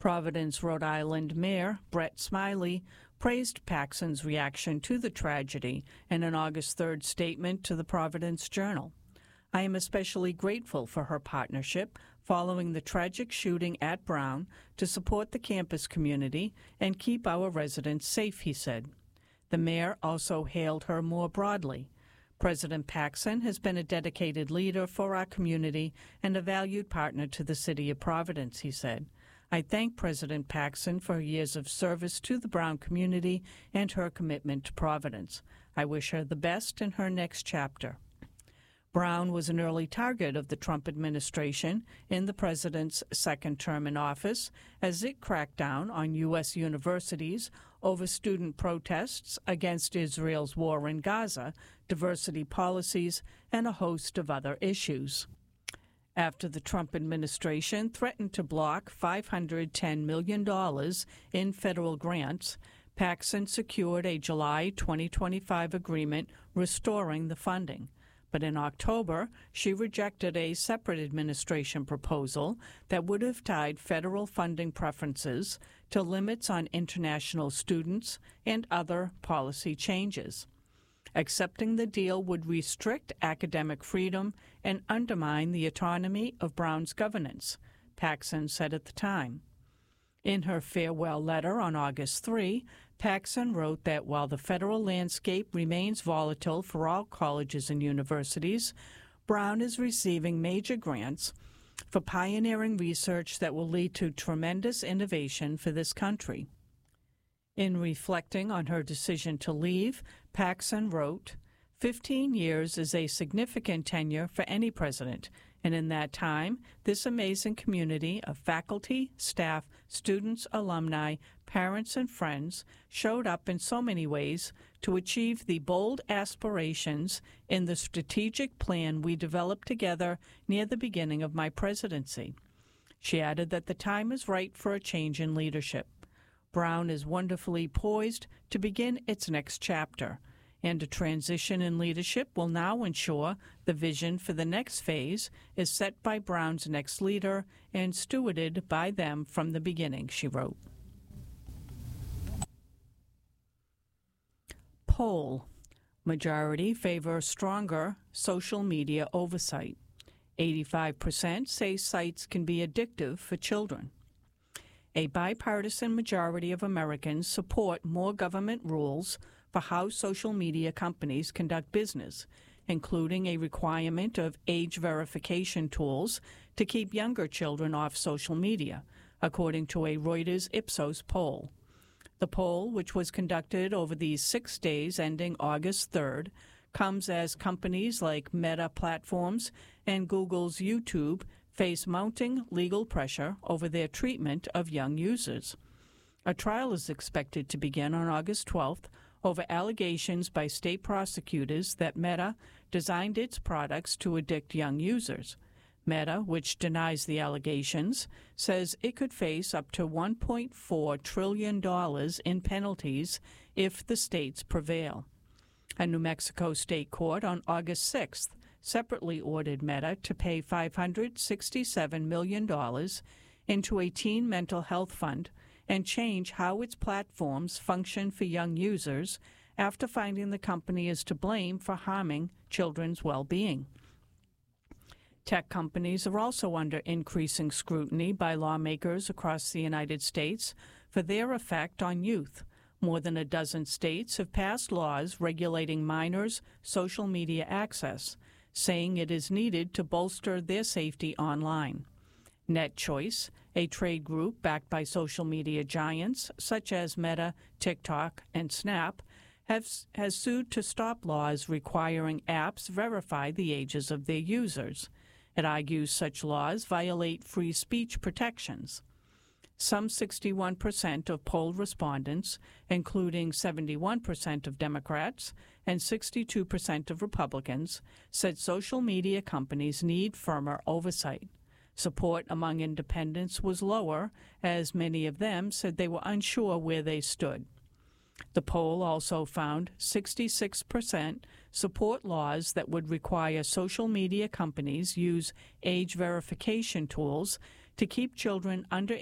Providence, Rhode Island Mayor Brett Smiley praised Paxson's reaction to the tragedy in an August 3rd statement to the Providence Journal. "I am especially grateful for her partnership following the tragic shooting at Brown to support the campus community and keep our residents safe," he said. The mayor also hailed her more broadly. "President Paxson has been a dedicated leader for our community and a valued partner to the city of Providence," he said. "I thank President Paxson for her years of service to the Brown community and her commitment to Providence. I wish her the best in her next chapter." Brown was an early target of the Trump administration in the president's second term in office as it cracked down on U.S. universities over student protests against Israel's war in Gaza, diversity policies, and a host of other issues. After the Trump administration threatened to block $510 million in federal grants, Paxson secured a July 2025 agreement restoring the funding. But in October, she rejected a separate administration proposal that would have tied federal funding preferences to limits on international students and other policy changes. Accepting the deal would restrict academic freedom and undermine the autonomy of Brown's governance, Paxson said at the time. In her farewell letter on August 3, Paxson wrote that while the federal landscape remains volatile for all colleges and universities, Brown is receiving major grants for pioneering research that will lead to tremendous innovation for this country. In reflecting on her decision to leave, Paxson wrote, 15 years is a significant tenure for any president, and in that time, this amazing community of faculty, staff, students, alumni, parents, and friends showed up in so many ways to achieve the bold aspirations in the strategic plan we developed together near the beginning of my presidency." She added that the time is right for a change in leadership. Brown is wonderfully poised to begin its next chapter, and a transition in leadership will now ensure the vision for the next phase is set by Brown's next leader and stewarded by them from the beginning, she wrote. Poll. Majority favor stronger social media oversight. 85% say sites can be addictive for children. A bipartisan majority of Americans support more government rules for how social media companies conduct business, including a requirement of age verification tools to keep younger children off social media, according to a Reuters Ipsos poll. The poll, which was conducted over these 6 days ending August 3rd, comes as companies like Meta Platforms and Google's YouTube face mounting legal pressure over their treatment of young users. A trial is expected to begin on August 12th over allegations by state prosecutors that Meta designed its products to addict young users. Meta, which denies the allegations, says it could face up to $1.4 trillion in penalties if the states prevail. A New Mexico state court on August 6th separately ordered Meta to pay $567 million into a teen mental health fund and change how its platforms function for young users after finding the company is to blame for harming children's well-being. Tech companies are also under increasing scrutiny by lawmakers across the United States for their effect on youth. More than a dozen states have passed laws regulating minors' social media access, saying it is needed to bolster their safety online. NetChoice, a trade group backed by social media giants such as Meta, TikTok, and Snap, has sued to stop laws requiring apps verify the ages of their users. It argues such laws violate free speech protections. Some 61% of polled respondents, including 71% of Democrats and 62% of Republicans, said social media companies need firmer oversight. Support among independents was lower, as many of them said they were unsure where they stood. The poll also found 66% support laws that would require social media companies use age verification tools to keep children under